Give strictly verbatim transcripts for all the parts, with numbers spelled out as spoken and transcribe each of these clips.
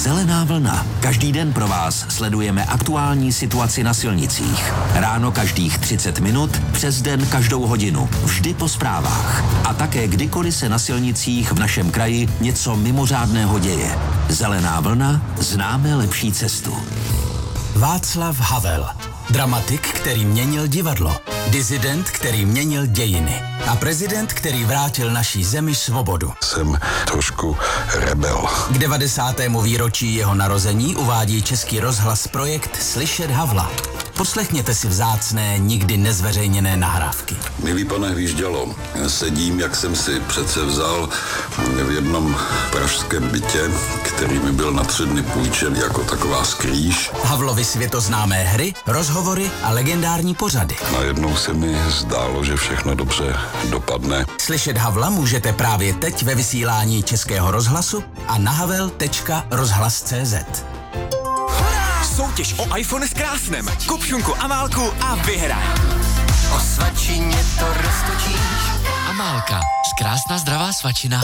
Zelená vlna. Každý den pro vás sledujeme aktuální situaci na silnicích. Ráno každých třicet minut, přes den každou hodinu. Vždy po zprávách. A také kdykoliv se na silnicích v našem kraji něco mimořádného děje. Zelená vlna. Známe lepší cestu. Václav Havel. Dramatik, který měnil divadlo. Disident, který měnil dějiny. A prezident, který vrátil naší zemi svobodu. Jsem trošku rebel. K devadesátému výročí jeho narození uvádí Český rozhlas projekt Slyšet Havla. Poslechněte si vzácné, nikdy nezveřejněné nahrávky. Milý pane Hvíždělo, sedím, jak jsem si přece vzal v jednom pražském bytě, který mi byl na tři dny půjčen jako taková skrýž. Havlovy světoznámé hry, rozhovory a legendární pořady. Najednou se mi zdálo, že všechno dobře dopadne. Slyšet Havla můžete právě teď ve vysílání Českého rozhlasu a na havel tečka rozhlas tečka cé zet. Soutěž o iPhone s krásnem. Kup šunku Amálku a vyhraj. O svačině to roztočíš. Amálka. Krásná zdravá svačina.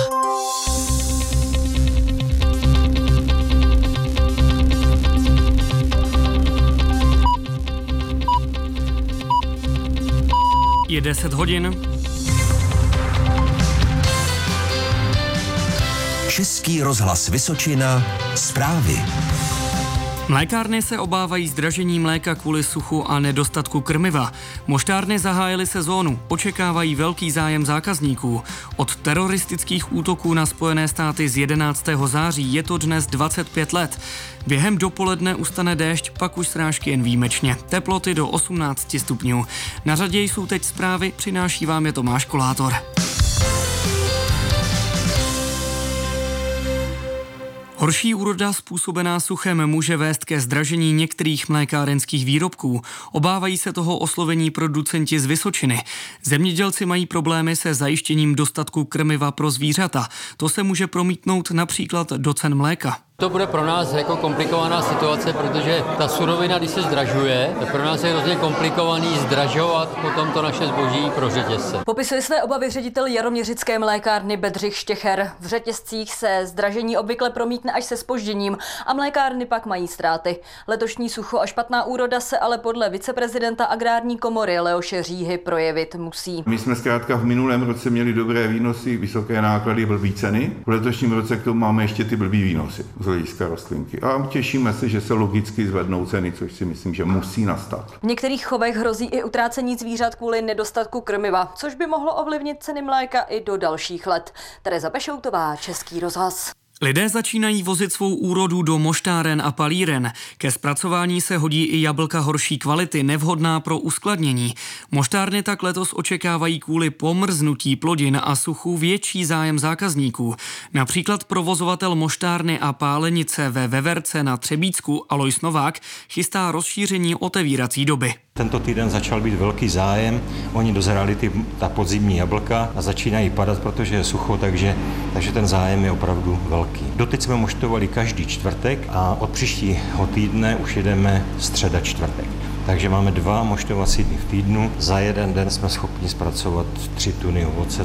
Je deset hodin. Český rozhlas Vysočina. Zprávy. Mlékárny se obávají zdražení mléka kvůli suchu a nedostatku krmiva. Moštárny zahájily sezónu, očekávají velký zájem zákazníků. Od teroristických útoků na Spojené státy z jedenáctého září je to dnes dvacet pět let. Během dopoledne ustane déšť, pak už srážky jen výjimečně. Teploty do osmnáct stupňů. Na řadě jsou teď zprávy, přináší vám je Tomáš Kolátor. Horší úroda způsobená suchem může vést ke zdražení některých mlékárenských výrobků. Obávají se toho oslovení producenti z Vysočiny. Zemědělci mají problémy se zajištěním dostatku krmiva pro zvířata. To se může promítnout například do cen mléka. To bude pro nás jako komplikovaná situace, protože ta surovina, když se zdražuje, tak pro nás je hrozně komplikovaný zdražovat potom to naše zboží pro řetězce. Popisuje své obavy ředitel jaroměřické mlékárny Bedřich Štěcher. V řetězcích se zdražení obvykle promítne až se zpožděním a mlékárny pak mají ztráty. Letošní sucho a špatná úroda se ale podle viceprezidenta agrární komory Leoše Říhy projevit musí. My jsme zkrátka v minulém roce měli dobré výnosy, vysoké náklady, blbý ceny. V letošním roce k tomu máme ještě ty blbý výnosy. Hlediska rostlinky. A těšíme se, že se logicky zvednou ceny, což si myslím, že musí nastat. V některých chovech hrozí i utrácení zvířat kvůli nedostatku krmiva, což by mohlo ovlivnit ceny mléka i do dalších let. Tereza Pešoutová, Český rozhlas. Lidé začínají vozit svou úrodu do moštáren a palíren. Ke zpracování se hodí i jablka horší kvality, nevhodná pro uskladnění. Moštárny tak letos očekávají kvůli pomrznutí plodin a suchu větší zájem zákazníků. Například provozovatel moštárny a pálenice ve Veverce na Třebícku Alois Novák chystá rozšíření otevírací doby. Tento týden začal být velký zájem, oni dozrali ty, ta podzimní jablka a začínají padat, protože je sucho, takže, takže ten zájem je opravdu velký. Doteď jsme moštovali každý čtvrtek a od příštího týdne už jedeme středa čtvrtek. Takže máme dva moštovací dny v týdnu, za jeden den jsme schopni zpracovat tři tuny ovoce.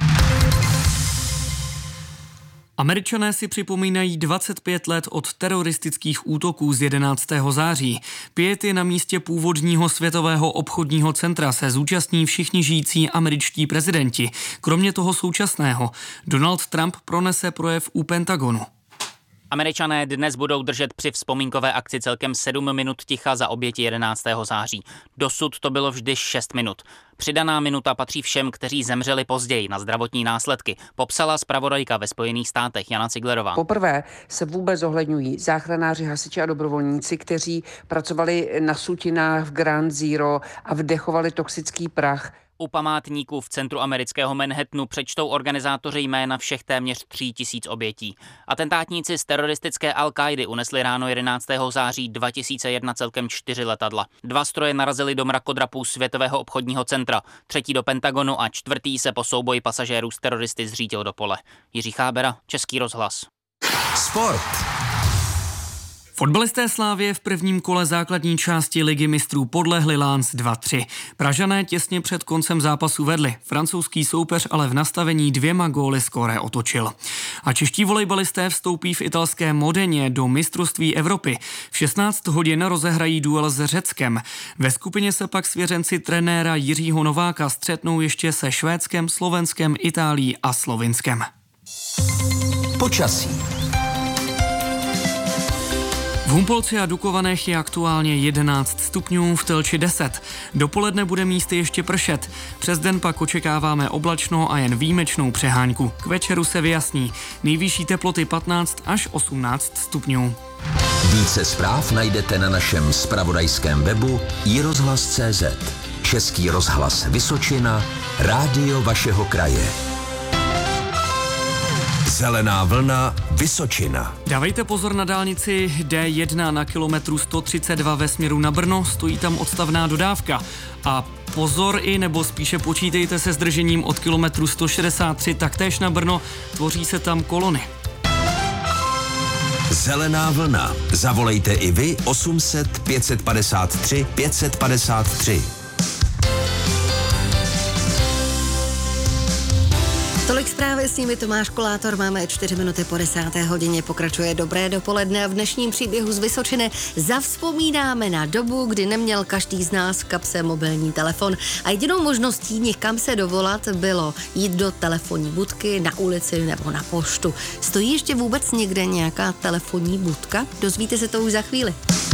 Američané si připomínají dvacet pět let od teroristických útoků z jedenáctého září. Piety na místě původního světového obchodního centra se zúčastní všichni žijící američtí prezidenti. Kromě toho současného. Donald Trump pronese projev u Pentagonu. Američané dnes budou držet při vzpomínkové akci celkem sedm minut ticha za oběti jedenáctého září. Dosud to bylo vždy šest minut. Přidaná minuta patří všem, kteří zemřeli později na zdravotní následky, popsala zpravodajka ve Spojených státech Jana Ciglerová. Poprvé se vůbec zohledňují záchranáři, hasiči a dobrovolníci, kteří pracovali na sutinách v Ground Zero a vdechovali toxický prach. U památníků v centru amerického Manhattanu přečtou organizátoři jména všech téměř tří tisíc obětí. Atentátníci z teroristické Al-Káidy unesli ráno jedenáctého září dva tisíce jedna celkem čtyři letadla. Dva stroje narazily do mrakodrapů Světového obchodního centra, třetí do Pentagonu a čtvrtý se po souboji pasažérů s teroristy zřítil do pole. Jiří Chábera, Český rozhlas. Sport. Fotbalisté Slávie v prvním kole základní části Ligy mistrů podlehli Lens dva tři. Pražané těsně před koncem zápasu vedli. Francouzský soupeř ale v nastavení dvěma góly skóre otočil. A čeští volejbalisté vstoupí v italské Modeně do mistrovství Evropy. V šestnáct hodin rozehrají duel s Řeckem. Ve skupině se pak svěřenci trenéra Jiřího Nováka střetnou ještě se Švédskem, Slovenskem, Itálií a Slovinskem. Počasí. V Humpolci a Dukovanech je aktuálně jedenáct stupňů, v Telči deset. Dopoledne bude místy ještě pršet. Přes den pak očekáváme oblačno a jen výjimečnou přehánku. K večeru se vyjasní. Nejvyšší teploty patnáct až osmnáct stupňů. Více zpráv najdete na našem zpravodajském webu i rozhlas tečka cé zet. Český rozhlas Vysočina, rádio vašeho kraje. Zelená vlna Vysočina. Dávejte pozor na dálnici D jedna na kilometru sto třicet dva ve směru na Brno, stojí tam odstavná dodávka. A pozor i, nebo spíše počítejte se zdržením od kilometru sto šedesát tři taktéž na Brno, tvoří se tam kolony. Zelená vlna. Zavolejte i vy osm set pět set padesát tři pět set padesát tři. Tolik zprávy, s nimi Tomáš Kolátor, máme čtyři minuty po desáté hodině, pokračuje dobré dopoledne a v dnešním příběhu z Vysočiny zavzpomínáme na dobu, kdy neměl každý z nás v kapse mobilní telefon a jedinou možností někam se dovolat bylo jít do telefonní budky, na ulici nebo na poštu. Stojí ještě vůbec někde nějaká telefonní budka? Dozvíte se to už za chvíli.